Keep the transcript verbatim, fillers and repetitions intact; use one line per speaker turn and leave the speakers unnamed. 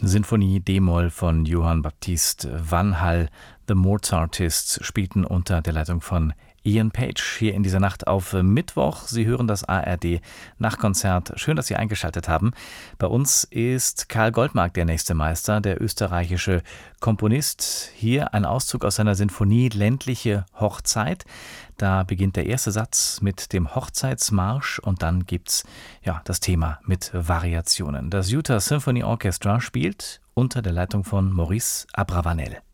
Sinfonie D-Moll von Johann Baptist Vanhall. The Mozartists spielten unter der Leitung von Ian Page hier in dieser Nacht auf Mittwoch. Sie hören das A R D Nachtkonzert. Schön, dass Sie eingeschaltet haben. Bei uns ist Karl Goldmark der nächste Meister, der österreichische Komponist. Hier ein Auszug aus seiner Sinfonie Ländliche Hochzeit. Da beginnt der erste Satz mit dem Hochzeitsmarsch und dann gibt's ja das Thema mit Variationen. Das Utah Symphony Orchestra spielt unter der Leitung von Maurice Abravanel.